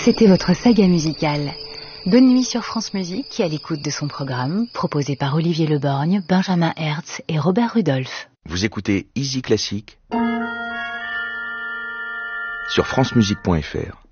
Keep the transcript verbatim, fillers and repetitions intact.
C'était votre saga musicale. Bonne nuit sur France Musique, qui à l'écoute de son programme, proposé par Olivier Leborgne, Benjamin Hertz et Robert Rudolph. Vous écoutez Easy Classique sur francemusique point f r.